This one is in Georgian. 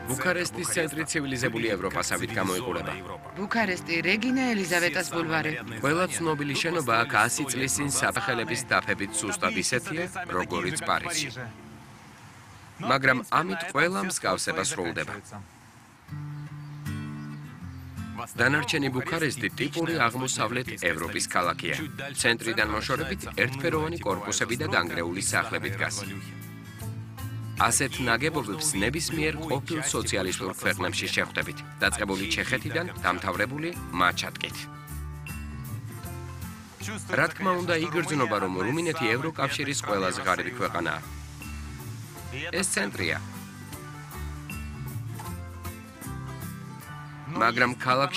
ბუქარესტის ცენტრი ცივილიზებული ევროპასავით გამოიყურება. ბუქარესტი, რეგინა ელიზავეტას ბულვარი. ყველა ცნობილი შენობა აქ 100 წლის წინ საფეხელების დაფებით სუსტად ისეთია, როგორიც პარიზი. მაგრამ ამით ყველა მსგავსება სრულდება. დანარჩენი ბუქარესტი ტიპური აღმოსავლეთ ევროპის ქალაქია. ცენტრიდან მოშორებით ერთფეროვანი კორპუსები და დანგრეული სახლები დგას. ასეთ ნაგებობებს ნებისმიერ ყოფილ სოციალისტურ ქვეყნებში შეხვდებით, დაწყებული ჩეხეთიდან დამთავრებული მაჩატკით. რა თქმა უნდა, იგრძნობა, რომ რუმინეთი ევროკავშირის ყველაზე ღარიბი ქვეყანაა. ეს ცენტრია. მაგრამ ქალაქ